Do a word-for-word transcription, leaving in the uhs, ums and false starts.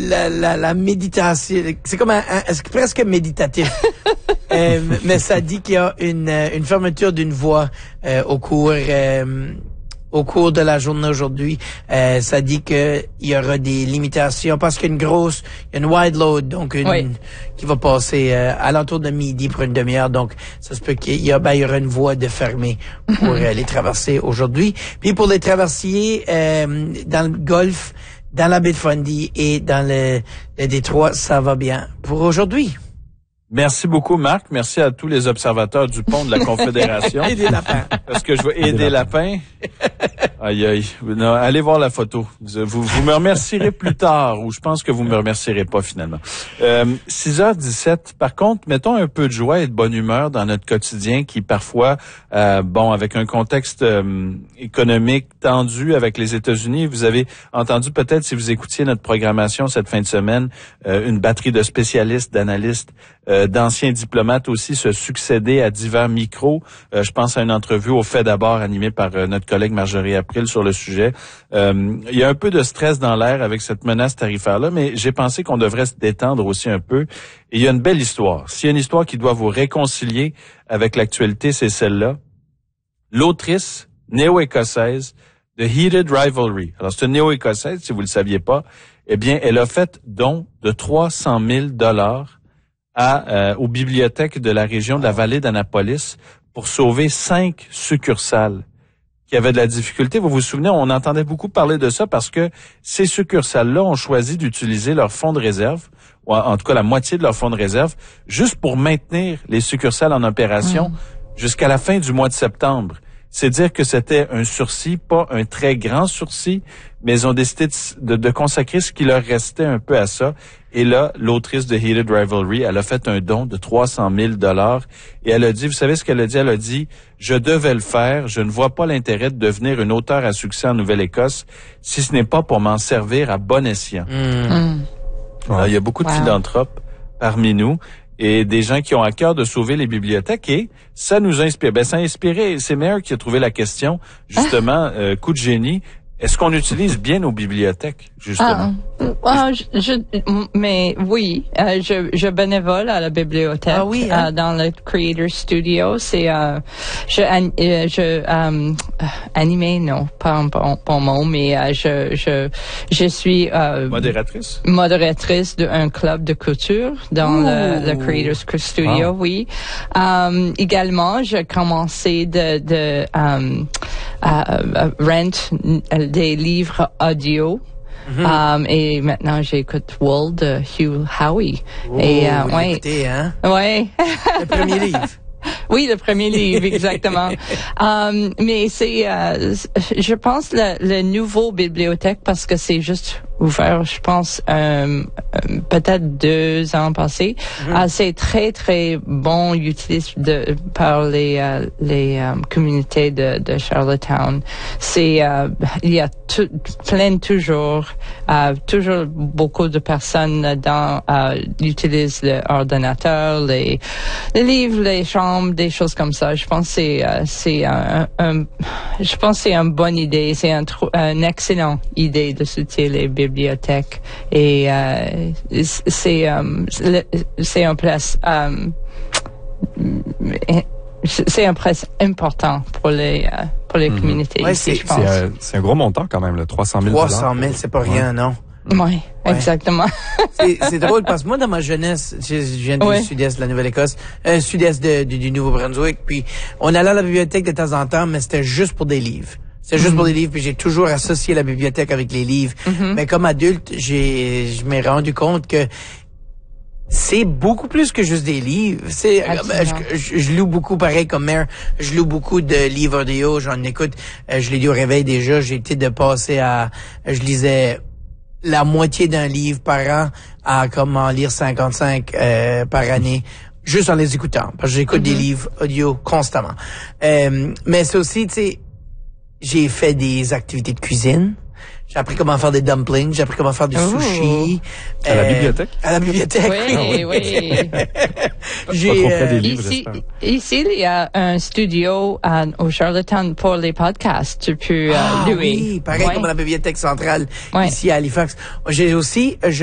la, la, la méditation, c'est comme un, un c'est presque méditatif. euh, mais ça dit qu'il y a une, une fermeture d'une voie euh, au cours euh, au cours de la journée aujourd'hui. Euh, ça dit que il y aura des limitations parce qu'il y a une grosse, il y a une wide load, donc une oui. qui va passer euh, à l'entour de midi pour une demi-heure. Donc ça se peut qu'il y a, ben, il y aura une voie de fermée pour euh, les traverser aujourd'hui. Puis pour les traversiers euh, dans le golfe, dans la baie de Fundy et dans le, le détroit, ça va bien pour aujourd'hui. Merci beaucoup, Marc. Merci à tous les observateurs du pont de la Confédération. Et des lapins. Parce que je veux aider lapins. Aïe, aïe. Non, allez voir la photo. Vous, vous me remercierez plus tard, ou je pense que vous me remercierez pas finalement. Euh, six heures dix-sept. Par contre, mettons un peu de joie et de bonne humeur dans notre quotidien qui parfois, euh, bon, avec un contexte euh, économique tendu avec les États-Unis, vous avez entendu peut-être si vous écoutiez notre programmation cette fin de semaine, euh, une batterie de spécialistes, d'analystes, euh, d'anciens diplomates aussi se succéder à divers micros. Euh, je pense à une entrevue au Fait d'abord animée par euh, notre collègue Marjorie April sur le sujet. Euh, il y a un peu de stress dans l'air avec cette menace tarifaire-là, mais j'ai pensé qu'on devrait se détendre aussi un peu. Et il y a une belle histoire. S'il y a une histoire qui doit vous réconcilier avec l'actualité, c'est celle-là. L'autrice néo-écossaise de Heated Rivalry. Alors, c'est une néo-écossaise, si vous le saviez pas. Eh bien, elle a fait don de trois cent mille dollars à, euh, aux bibliothèques de la région de la vallée d'Annapolis pour sauver cinq succursales qui avaient de la difficulté. Vous vous souvenez, on entendait beaucoup parler de ça parce que ces succursales-là ont choisi d'utiliser leur fonds de réserve, ou en tout cas la moitié de leur fonds de réserve, juste pour maintenir les succursales en opération mmh. jusqu'à la fin du mois de septembre. C'est dire que c'était un sursis, pas un très grand sursis, mais ils ont décidé de, de, de consacrer ce qui leur restait un peu à ça. Et là, l'autrice de Heated Rivalry, elle a fait un don de trois cent mille dollars et elle a dit, vous savez ce qu'elle a dit? Elle a dit, je devais le faire, je ne vois pas l'intérêt de devenir une auteure à succès en Nouvelle-Écosse si ce n'est pas pour m'en servir à bon escient. Mmh. Mmh. Alors, il y a beaucoup de wow. philanthropes parmi nous et des gens qui ont à cœur de sauver les bibliothèques et ça nous a inspiré. Ben, ça a inspiré, c'est Mayor qui a trouvé la question, justement, ah. euh, coup de génie. Est-ce qu'on utilise bien nos bibliothèques, justement? Ah, ah, je, je, mais oui, euh, je, je bénévole à la bibliothèque ah oui, hein? euh, dans le Creator Studio. C'est euh, je, euh, je euh, animé, non, pas un bon, bon mot, mais euh, je, je, je suis euh, modératrice. Modératrice d'un club de couture dans le, le Creator Studio. Wow. Oui. Um, également, j'ai commencé de, de um, uh, rent des livres audio. Mm-hmm. Um, et maintenant, j'écoute Wall de Hugh Howey. Oh, et, euh, vous ouais. l'écoutez, hein? Ouais. Le premier livre. Oui, le premier livre, exactement. um, mais c'est, euh, je pense, le, le nouveau bibliothèque, parce que c'est juste ouvert, je pense, euh, peut-être deux ans passés. Mm-hmm. Euh, c'est très, très bon, utilisé de, par les, euh, les euh, communautés de, de Charlottetown. C'est, euh, il y a tout, plein toujours, euh, toujours beaucoup de personnes dans, euh, utilisent l'ordinateur, les, les livres, les chambres, des choses comme ça. Je pense que c'est, euh, c'est un, un, je pense que c'est une bonne idée. C'est un, une excellente idée de soutenir les bibliothèques. Et, euh, c'est, um, c'est un place, um, c'est un place important pour les, uh, pour les mm-hmm. communautés. Ouais, ici, c'est, je pense. C'est, euh, c'est un gros montant quand même, le trois cent mille dollars. trois cent mille, c'est pas rien, ouais. non? Oui, ouais. Exactement. c'est, c'est drôle parce que moi, dans ma jeunesse, je, je viens du ouais. sud-est de la Nouvelle-Écosse, euh, sud-est de, du, du Nouveau-Brunswick, puis on allait à la bibliothèque de temps en temps, mais c'était juste pour des livres. C'était juste mm-hmm. pour des livres, puis j'ai toujours associé la bibliothèque avec les livres. Mm-hmm. Mais comme adulte, j'ai, je m'ai rendu compte que c'est beaucoup plus que juste des livres. C'est, je, je, je loue beaucoup, pareil comme Mère, je loue beaucoup de livres audio, j'en écoute, euh, je l'ai dit au réveil déjà, j'ai été de passer à, je lisais la moitié d'un livre par an à comme en lire cinquante-cinq euh, par année, juste en les écoutant, parce que j'écoute mm-hmm. des livres audio constamment. Euh, mais c'est aussi, tu sais, j'ai fait des activités de cuisine. J'ai appris comment faire des dumplings, j'ai appris comment faire du oh. sushi. À euh, la bibliothèque? À la bibliothèque. Oui, oui. j'ai, pas trop des livres, ici, ici, il y a un studio uh, au Charlottetown pour les podcasts. Tu peux uh, ah, louer. Oui, pareil ouais. comme à la bibliothèque centrale ouais. ici à Halifax. J'ai aussi, je